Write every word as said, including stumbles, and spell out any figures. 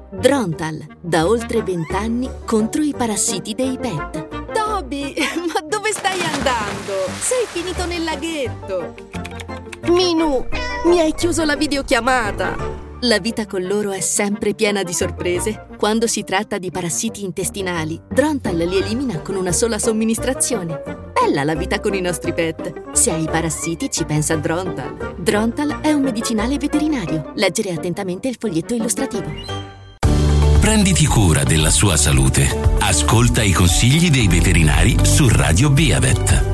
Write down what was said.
Drontal, da oltre vent'anni contro i parassiti dei pet. Toby, ma dove stai andando? Sei finito nel laghetto. Minu, mi hai chiuso la videochiamata. La vita con loro è sempre piena di sorprese. Quando si tratta di parassiti intestinali, Drontal li elimina con una sola somministrazione. Bella la vita con i nostri pet. Se hai parassiti ci pensa Drontal. Drontal è un medicinale veterinario. Leggere attentamente il foglietto illustrativo. Prenditi cura della sua salute. Ascolta i consigli dei veterinari su Radio Beavet.